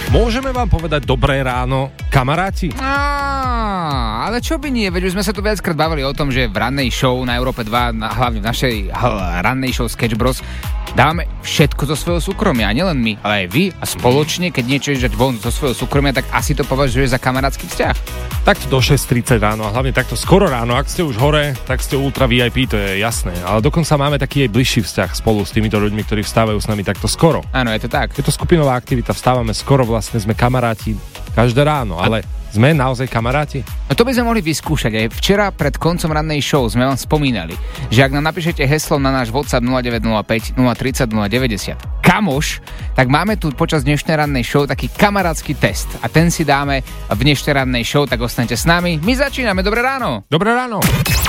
Môžeme vám povedať dobré ráno, kamaráti? Ale čo by nie, veď už sme sa tu viackrát bavili o tom, že v rannej show na Európe 2, hlavne v našej rannej show Sketch Bros, dávame všetko zo svojho súkromia, a nielen my, ale aj vy a spoločne, keď niečo ideš dať von zo svojho súkromia, tak asi to považuješ za kamarátsky vzťah. Takto do 6:30 ráno a hlavne takto skoro ráno, ak ste už hore, tak ste ultra VIP, to je jasné, ale dokonca máme taký aj bližší vzťah spolu s týmito ľuďmi, ktorí vstávajú s nami takto skoro. Áno, je to tak. Je to skupinová aktivita, vstávame skoro, vlastne sme kamaráti každé ráno, ale sme naozaj kamaráti? No to by sme mohli vyskúšať. Aj včera pred koncom rannej show sme vám spomínali, že ak nám napíšete heslo na náš WhatsApp 0905 030 090 kamoš, tak máme tu počas dnešnej rannej show taký kamarátsky test a ten si dáme v dnešnej rannej show, tak ostaňte s nami. My začíname. Dobré ráno. Dobré ráno.